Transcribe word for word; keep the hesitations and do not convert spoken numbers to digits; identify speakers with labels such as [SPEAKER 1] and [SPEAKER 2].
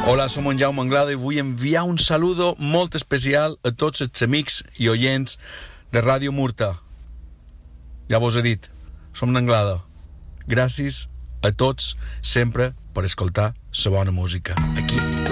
[SPEAKER 1] Hola, som en Jaume Anglada i vull enviar un saludo molt especial a tots els amics i oients de Ràdio Murta. Ja vos he dit, som d'Anglada. Gràcies a tots sempre per escoltar la bona música aquí.